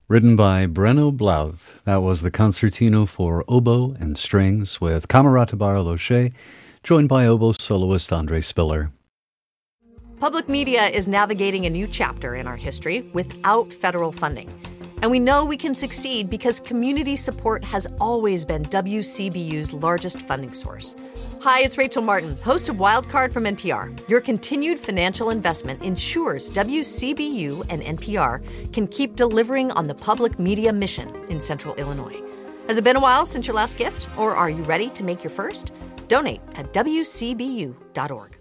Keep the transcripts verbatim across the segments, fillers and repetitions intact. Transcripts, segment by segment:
Written by Brenno Blauth. That was the concertino for oboe and strings with Camerata Barloche, joined by oboe soloist Andre Spiller. Public media is navigating a new chapter in our history without federal funding. And we know we can succeed because community support has always been W C B U's largest funding source. Hi, it's Rachel Martin, host of Wildcard from N P R. Your continued financial investment ensures W C B U and N P R can keep delivering on the public media mission in Central Illinois. Has it been a while since your last gift, or are you ready to make your first? Donate at W C B U dot org.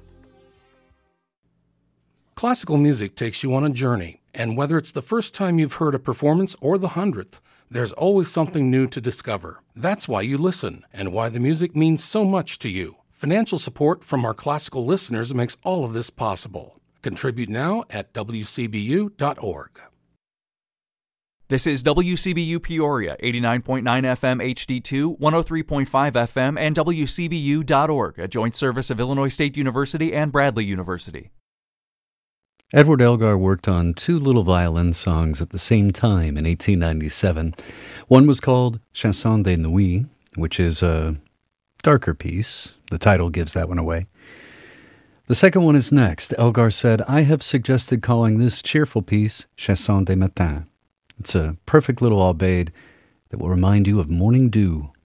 Classical music takes you on a journey, and whether it's the first time you've heard a performance or the hundredth, there's always something new to discover. That's why you listen, and why the music means so much to you. Financial support from our classical listeners makes all of this possible. Contribute now at W C B U dot org. This is W C B U Peoria, eighty-nine point nine F M H D two, one oh three point five F M, and W C B U dot org, a joint service of Illinois State University and Bradley University. Edward Elgar worked on two little violin songs at the same time in eighteen ninety-seven. One was called Chanson de Nuit, which is a darker piece. The title gives that one away. The second one is next. Elgar said, I have suggested calling this cheerful piece Chanson de Matin. It's a perfect little aubade that will remind you of morning dew.